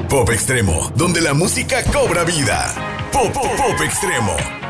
Pop Extremo, donde la música cobra vida. Pop Extremo.